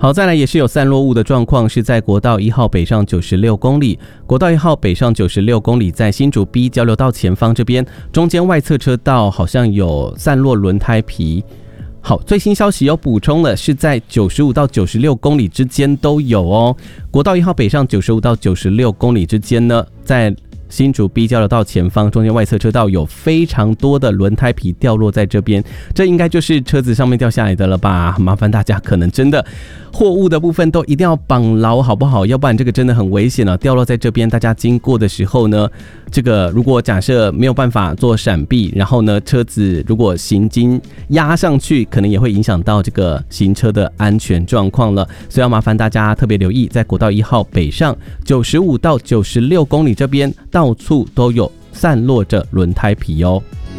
好，再来也是有散落物的状况，是在国道1号北上96公里，国道1号北上96公里，在新竹 B 交流道前方这边，中间外侧车道好像有散落轮胎皮。好，最新消息有补充了，是在95到96公里之间都有哦。国道1号北上95到96公里之间呢，在新竹 B 交流道前方中间外侧车道有非常多的轮胎皮掉落在这边，这应该就是车子上面掉下来的了吧？麻烦大家可能真的货物的部分都一定要绑牢好不好？要不然这个真的很危险啊！掉落在这边，大家经过的时候呢，这个如果假设没有办法做闪避，然后呢车子如果行经压上去，可能也会影响到这个行车的安全状况了。所以要麻烦大家特别留意，在国道1号北上95到96公里这边，到处都有散落着轮胎皮哦。